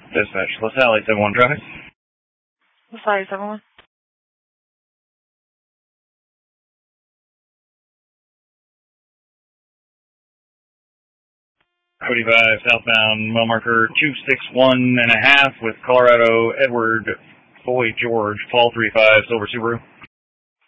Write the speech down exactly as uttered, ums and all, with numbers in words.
Dispatch, LaSalle eight seven one traffic. LaSalle eight seven one. forty-five southbound, mile marker two six one and a half with Colorado Edward Boy George, Paul three five, Silver Subaru.